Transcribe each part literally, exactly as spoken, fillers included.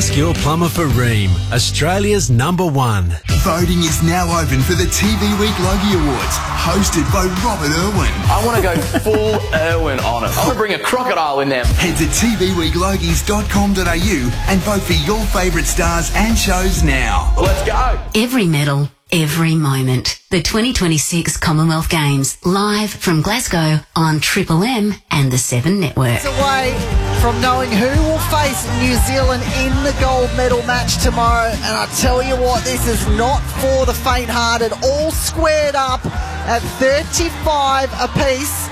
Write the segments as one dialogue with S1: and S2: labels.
S1: Ask your plumber for Rheem, Australia's number one.
S2: Voting is now open for the T V Week Logie Awards, hosted by Robert Irwin.
S3: I want to go full Irwin on it. I want to bring a crocodile in there.
S2: Head to t v week logies dot com dot a u and vote for your favourite stars and shows now.
S3: Let's go.
S4: Every medal, every moment. The twenty twenty-six Commonwealth Games, live from Glasgow on Triple M and the Seven Network.
S5: It's away from knowing who will face New Zealand in the gold medal match tomorrow. And I tell you what, this is not for the faint-hearted. All squared up at thirty-five apiece.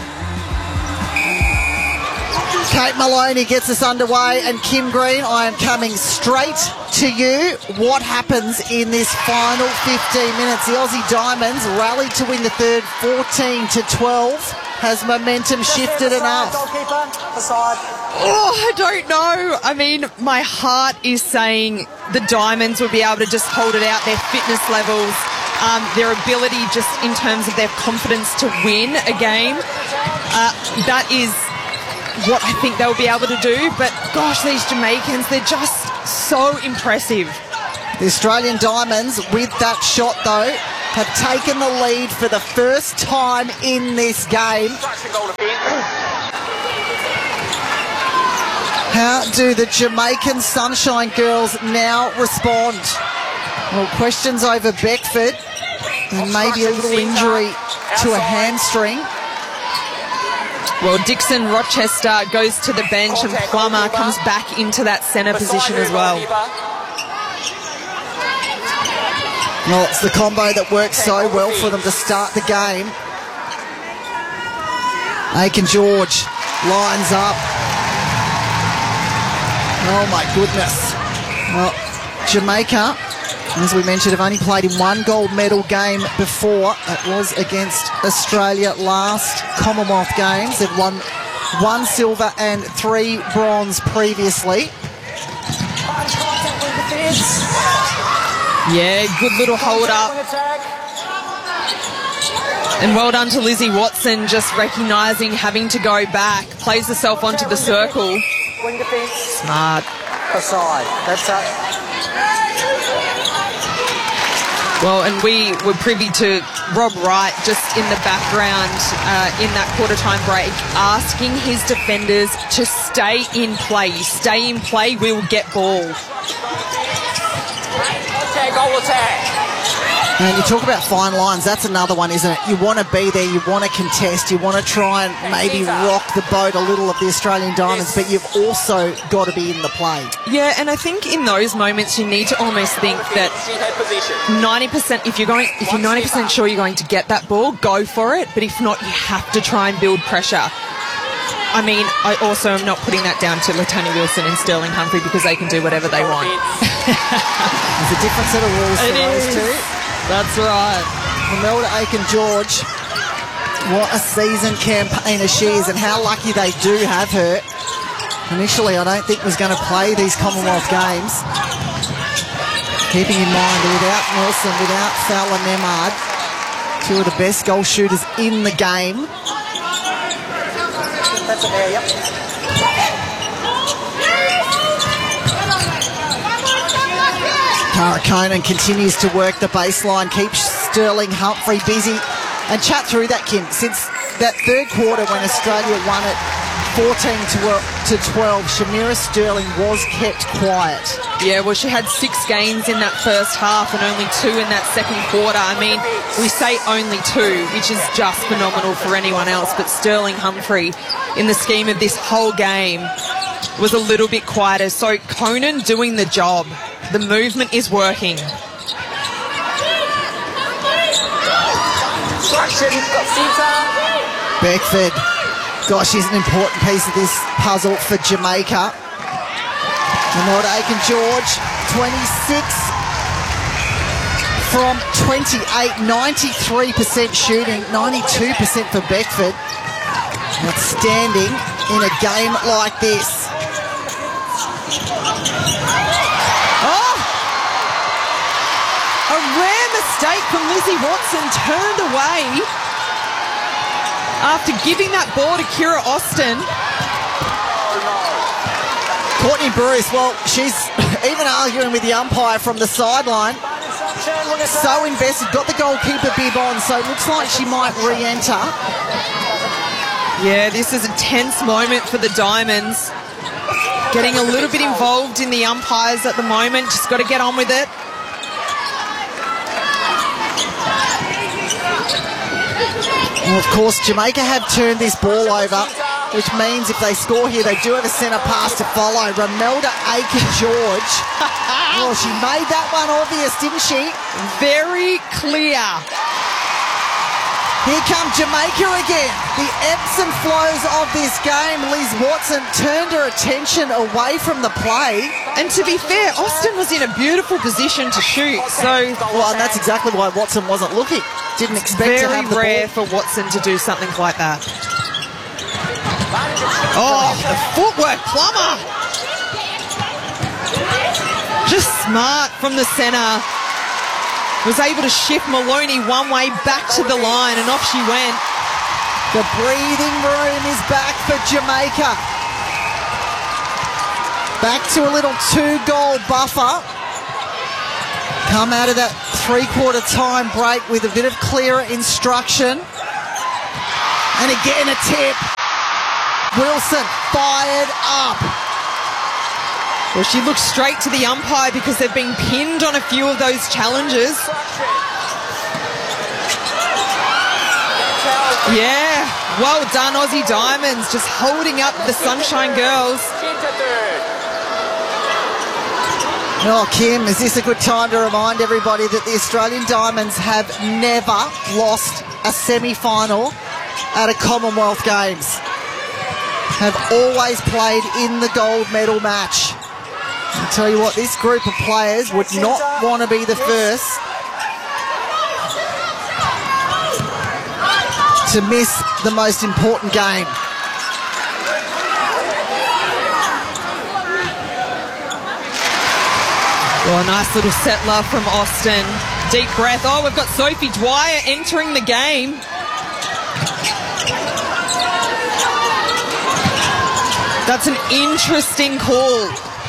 S5: Kate Maloney gets us underway, and Kim Green, I am coming straight to you. What happens in this final fifteen minutes? The Aussie Diamonds rallied to win the third fourteen to twelve. Has momentum shifted enough?
S6: Oh, I don't know. I mean, my heart is saying the Diamonds will be able to just hold it out, their fitness levels, um, their ability just in terms of their confidence to win a game. Uh, that is what I think they'll be able to do. But gosh, these Jamaicans, they're just so impressive.
S5: The Australian Diamonds, with that shot though, have taken the lead for the first time in this game. How do the Jamaican Sunshine Girls now respond? Well, questions over Beckford and maybe a little injury to a hamstring.
S6: Well, Dixon Rochester goes to the bench and Plummer comes back into that centre position as well.
S5: Well, it's the combo that works so well for them to start the game. Aiken George lines up. Oh my goodness. Well, Jamaica, as we mentioned, have only played in one gold medal game before. It was against Australia last Commonwealth Games. They'd won one silver and three bronze previously.
S6: Yeah, good little hold up. And well done to Lizzie Watson, just recognising having to go back. Plays herself onto the circle.
S5: Smart.
S7: Aside. That's it.
S6: Well, and we were privy to Rob Wright just in the background uh, in that quarter-time break, asking his defenders to stay in play. You stay in play, we will get ball.
S7: Attack, goal attack.
S5: And you talk about fine lines, that's another one, isn't it? You want to be there, you want to contest, you want to try and maybe rock the boat a little of the Australian Diamonds, but you've also got to be in the play.
S6: Yeah, and I think in those moments you need to almost think that ninety percent, if you're going, if you're ninety percent sure you're going to get that ball, go for it, but if not, you have to try and build pressure. I mean, I also am not putting that down to Latanya Wilson and Sterling Humphrey because they can do whatever they want.
S5: There's a different set of rules for those two.
S6: That's right.
S5: Imelda Aiken-George, what a seasoned campaigner she is, and how lucky they do have her. Initially, I don't think was going to play these Commonwealth Games. Keeping in mind that without Nelson, without Fowler Nemard, two of the best goal shooters in the game.
S7: That's an area.
S5: Cara Conan continues to work the baseline, keeps Sterling Humphrey busy. And chat through that, Kim, since that third quarter when Australia won it fourteen to twelve, Shamira Sterling was kept quiet.
S6: Yeah, well, she had six games in that first half and only two in that second quarter. I mean, we say only two, which is just phenomenal for anyone else, but Sterling Humphrey, in the scheme of this whole game, was a little bit quieter. So Conan doing the job. The movement is working.
S5: Beckford, gosh, he's an important piece of this puzzle for Jamaica. Imelda Aiken-George, twenty-six from twenty-eight, ninety-three percent shooting, ninety-two percent for Beckford. Outstanding in a game like this.
S6: Oh! A rare mistake from Lizzie Watson, turned away after giving that ball to Kira Austin.
S5: Courtney Bruce, well, she's even arguing with the umpire from the sideline. So invested, got the goalkeeper bib on, so it looks like she might re-enter.
S6: Yeah, this is a tense moment for the Diamonds. Getting a little bit involved in the umpires at the moment. Just got to get on with it.
S5: Well, of course, Jamaica have turned this ball over, which means if they score here, they do have a centre pass to follow. Romelda Aiken-George. Well, she made that one obvious, didn't she?
S6: Very clear.
S5: Here come Jamaica again. The ebbs and flows of this game. Liz Watson turned her attention away from the play.
S6: And to be fair, Austin was in a beautiful position to shoot. So,
S5: well, and that's exactly why Watson wasn't looking. Didn't expect to have the ball.
S6: Very rare for Watson to do something like that. Oh, the footwork, Plummer. Just smart from the centre. Was able to shift Maloney one way back to the line, and off she went.
S5: The breathing room is back for Jamaica. Back to a little two-goal buffer. Come out of that three-quarter time break with a bit of clearer instruction. And again a tip. Wilson fired up.
S6: Well, she looks straight to the umpire because they've been pinned on a few of those challenges. Yeah, well done, Aussie Diamonds, just holding up the Sunshine Girls.
S5: Oh, Kim, is this a good time to remind everybody that the Australian Diamonds have never lost a semi-final at a Commonwealth Games? Have always played in the gold medal match. I'll tell you what, this group of players would not want to be the first to miss the most important game.
S6: Oh, a nice little settler from Austin. Deep breath. Oh, we've got Sophie Dwyer entering the game. That's an interesting call.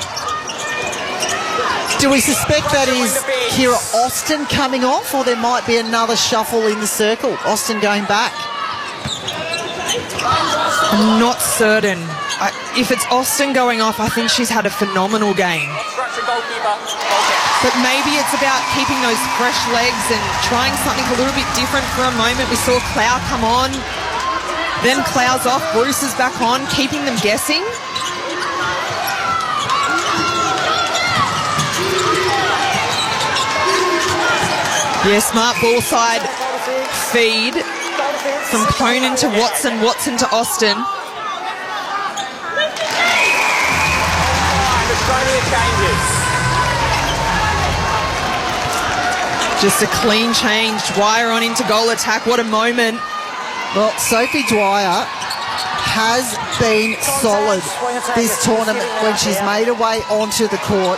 S5: Do we suspect that is Kira Austin coming off, or there might be another shuffle in the circle? Austin going back?
S6: I'm not certain. I, if it's Austin going off, I think she's had a phenomenal game. But maybe it's about keeping those fresh legs and trying something a little bit different for a moment. We saw Clow come on, then Clow's off, Bruce is back on, keeping them guessing. Yeah, smart ball side feed from Conan to Watson, Watson to Austin. Just a clean change. Dwyer on into goal attack. What a moment.
S5: Well, Sophie Dwyer has been solid this tournament when she's made her way onto the court.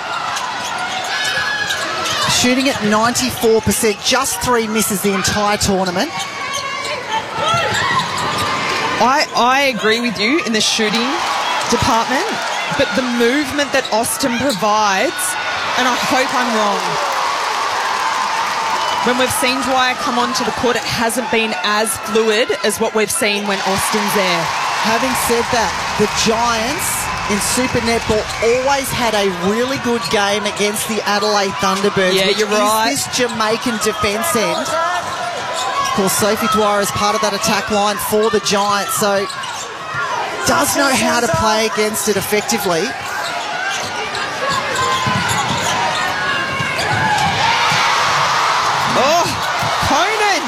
S5: Shooting at ninety-four percent, just three misses the entire tournament.
S6: I, I agree with you in the shooting department, but the movement that Austin provides, and I hope I'm wrong, when we've seen Dwyer come onto the court, it hasn't been as fluid as what we've seen when Austin's there.
S5: Having said that, the Giants in Super Netball always had a really good game against the Adelaide Thunderbirds.
S6: Yeah,
S5: which
S6: you're right.
S5: is this Jamaican defence end. Of course, Sophie Dwyer is part of that attack line for the Giants, so does know how to play against it effectively.
S6: Oh, Conan!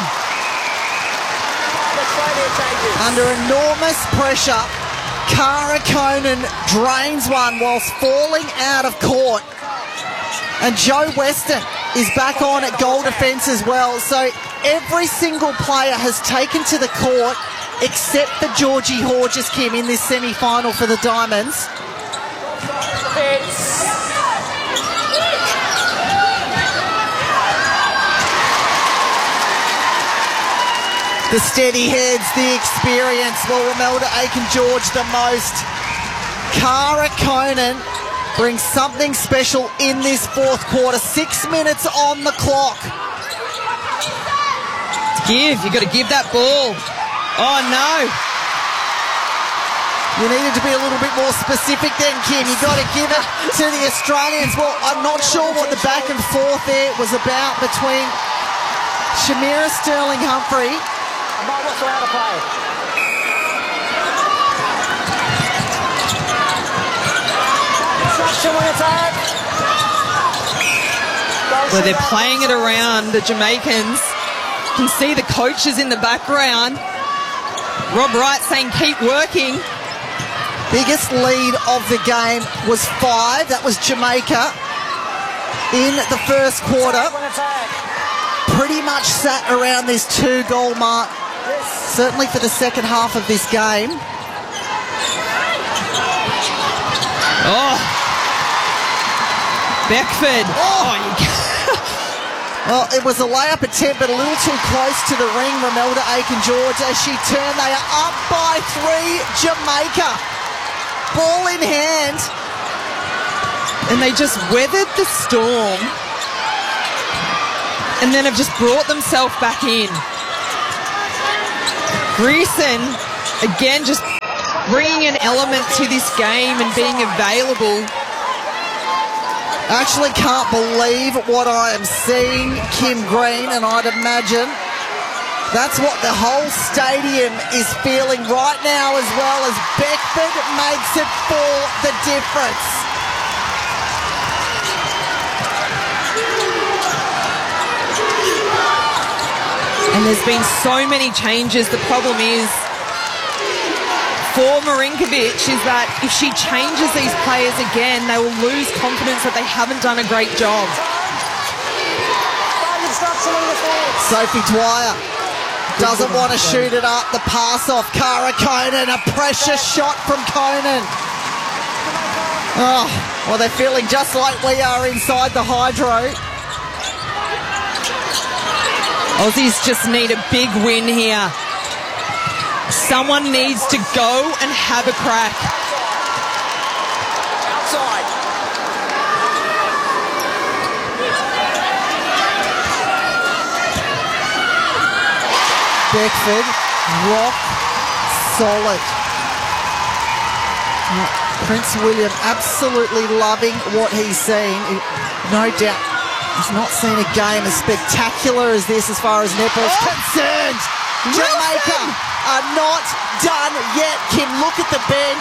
S5: Under enormous pressure, Cara Conan drains one whilst falling out of court. And Joe Weston is back on at goal defence as well. So every single player has taken to the court except for Georgie Horges, Kim, in this semi-final for the Diamonds. The steady heads, the experience. Well, Romelda Aiken-George the most. Cara Conan bring something special in this fourth quarter. Six minutes on the clock.
S6: Give. You've got to give that ball. Oh, no.
S5: You needed to be a little bit more specific then, Kim. You've got to give it to the Australians. Well, I'm not sure what the back and forth there was about between Shamira Sterling-Humphrey.
S7: What's allowed to play? Instruction when attack.
S6: Where they're playing it around, the Jamaicans. You can see the coaches in the background. Rob Wright saying keep working.
S5: Biggest lead of the game was five. That was Jamaica in the first quarter. Pretty much sat around this two-goal mark, certainly for the second half of this game.
S6: Oh. Beckford. Oh, oh you
S5: Well, it was a layup attempt, but a little too close to the ring. Romelda Aiken-George, as she turned, they are up by three. Jamaica, ball in hand.
S6: And they just weathered the storm and then have just brought themselves back in. Greason, again, just bringing an element to this game and being available.
S5: I actually can't believe what I am seeing, Kim Green, and I'd imagine that's what the whole stadium is feeling right now, as well as Beckford makes it for the difference.
S6: And there's been so many changes. The problem is for Marinkovic is that if she changes these players again, they will lose confidence that they haven't done a great job.
S5: Sophie Dwyer doesn't want to shoot it up. The pass off Cara Conan, a precious shot from Conan. Oh, well, they're feeling just like we are inside the Hydro.
S6: Aussies just need a big win here. Someone needs to go and have a crack.
S7: Outside.
S5: Beckford, rock solid. Prince William absolutely loving what he's seen. No doubt he's not seen a game as spectacular as this as far as netball's oh. concerned. Jamaica are not done yet. Kim, look at the bench.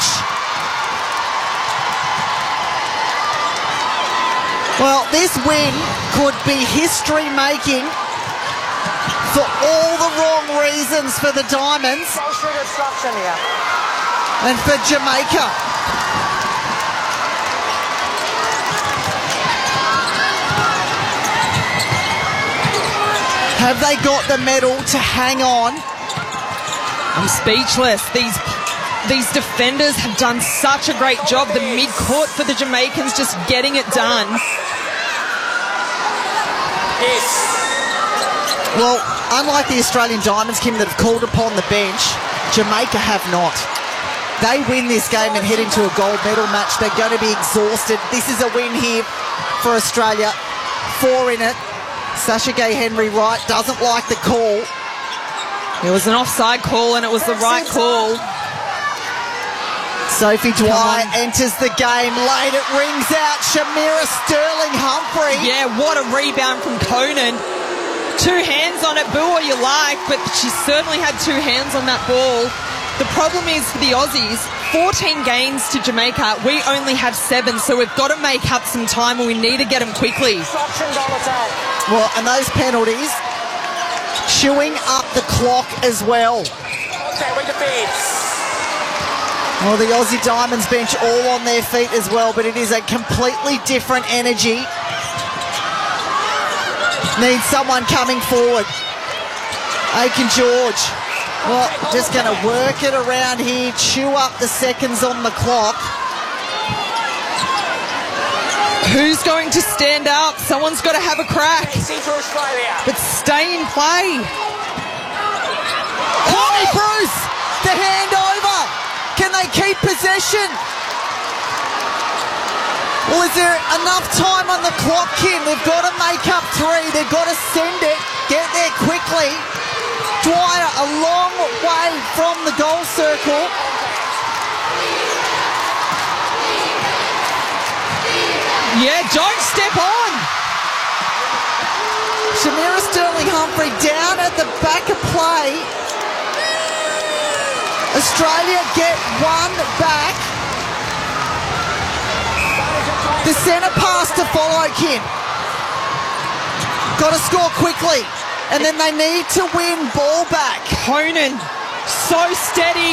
S5: Well, this win could be history-making for all the wrong reasons for the Diamonds and for Jamaica. Have they got the medal to hang on?
S6: I'm speechless. These these defenders have done such a great job. The mid-court for the Jamaicans just getting it done.
S7: Yes.
S5: Well, unlike the Australian Diamonds, Kim, that have called upon the bench, Jamaica have not. They win this game and head into a gold medal match. They're going to be exhausted. This is a win here for Australia. Four in it. Sasha Gay Henry Wright doesn't like the call.
S6: It was an offside call and it was the right call.
S5: Sophie Dwyer enters the game late. It rings out. Shamira Sterling-Humphrey.
S6: Yeah, what a rebound from Conan. Two hands on it, boo all you like, but she certainly had two hands on that ball. The problem is for the Aussies, fourteen gains to Jamaica. We only have seven, so we've got to make up some time and we need to get them quickly.
S5: Well, and those penalties chewing up the clock as well.
S7: Okay, we defense.
S5: Well, the Aussie Diamonds bench all on their feet as well, but it is a completely different energy. Needs someone coming forward. Aiken-George. Well, just going to work it around here, chew up the seconds on the clock.
S6: Who's going to stand up? Someone's got to have a crack. But stay in play.
S5: Connie Bruce, the handover. Can they keep possession? Well, is there enough time on the clock, Kim? They've got to make up three. They've got to send it, get there quickly. Dwyer a long way from the goal circle.
S6: Yeah, don't step on.
S5: Shamira Sterling-Humphrey down at the back of play. Australia get one back. The centre pass to follow, Kim. Got to score quickly. And then they need to win ball back.
S6: Conan, so steady.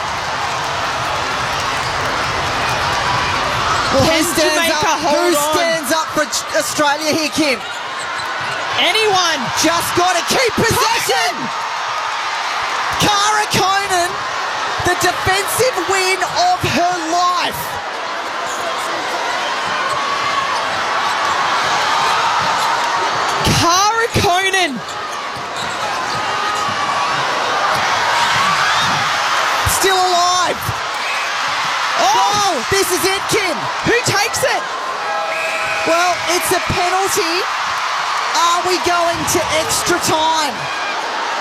S5: Well, who
S6: Can
S5: stands
S6: Jamaica
S5: up?
S6: hold
S5: Who
S6: on?
S5: stands up for Australia here, Kim?
S6: Anyone.
S5: Just got to keep possession. Cara Conan, the defensive win of her life.
S6: Cara Conan.
S5: Still alive. Oh, this is it, Kim.
S6: Who takes it?
S5: Well, it's a penalty. Are we going to extra time?